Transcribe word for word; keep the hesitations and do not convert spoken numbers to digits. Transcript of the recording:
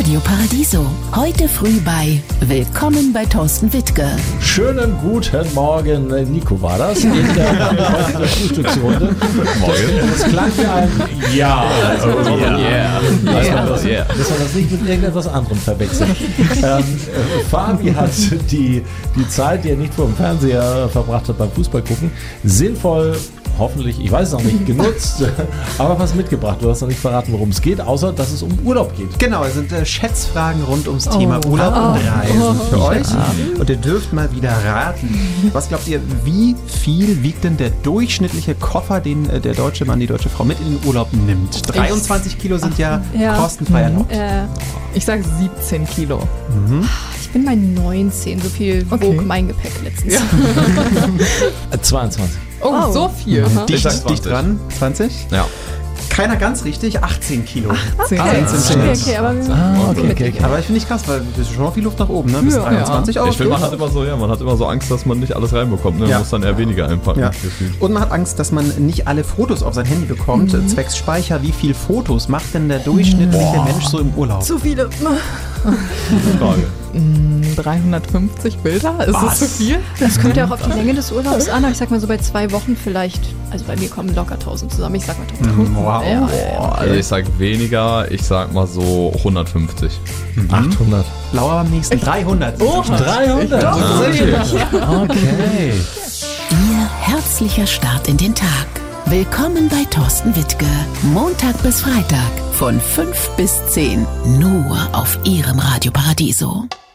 Radio Paradiso. Heute früh bei Willkommen bei Thorsten Wittke. Schönen guten Morgen, Nico war das, in der, in der Frühstücksrunde. Morgen. Das klang wie ein Ja. Oh, yeah. Yeah. Dass man das, yeah. dass man das nicht mit irgendetwas anderem verwechselt. ähm, Fabi hat die, die Zeit, die er nicht vor dem Fernseher verbracht hat beim Fußball gucken, sinnvoll, hoffentlich, ich weiß es noch nicht, genutzt, aber was mitgebracht. Du hast noch nicht verraten, worum es geht, außer dass es um Urlaub geht. Genau, es sind äh, Schätzfragen rund ums oh. Thema Urlaub oh. und Reisen oh. für oh. euch. Ja. Und ihr dürft mal wieder raten. Was glaubt ihr, wie viel wiegt denn der durchschnittliche Koffer, den äh, der deutsche Mann, die deutsche Frau mit in den Urlaub nimmt? dreiundzwanzig Kilo sind ja, ja. kostenfrei erlaubt. Äh, ich sage siebzehn Kilo. Mhm. Ich bin bei neunzehn, so viel wog okay. mein Gepäck letztens. Ja. zweiundzwanzig. Oh, oh, so viel. Dicht, dicht dran. zwanzig? Ja. Keiner ganz richtig, achtzehn Kilo. achtzehn. Okay, okay, okay, aber, ah, okay, okay, okay. aber ich finde nicht krass, weil es ist schon noch viel Luft nach oben, ne? Bis ja, dreiundzwanzig ja. Euro. Ich finde, man hat immer so, ja, man hat immer so Angst, dass man nicht alles reinbekommt, ne? Man ja. muss dann eher weniger einpacken. Ja. Und man hat Angst, dass man nicht alle Fotos auf sein Handy bekommt. Mhm. Zwecks Speicher, wie viele Fotos macht denn der durchschnittliche Boah. Mensch so im Urlaub? Zu viele. Gute Frage. dreihundertfünfzig Bilder? Ist Was? Das zu viel? Das kommt ja auch auf die Länge des Urlaubs an. Aber ich sag mal so bei zwei Wochen vielleicht, also bei mir kommen locker tausend zusammen. Ich sag mal tausend. Wow. Ja, ja. Also ich sag weniger, ich sag mal so hundertfünfzig. Mhm. achthundert. Laura am nächsten. dreihundert. Oh, dreihundert. Ah, okay. okay. Ihr herzlicher Start in den Tag. Willkommen bei Thorsten Wittke. Montag bis Freitag von fünf bis zehn. Nur auf Ihrem Radio Paradiso.